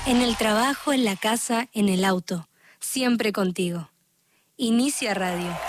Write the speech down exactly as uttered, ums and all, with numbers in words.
En el trabajo, en la casa, en el auto. Siempre contigo. Inicia Radio.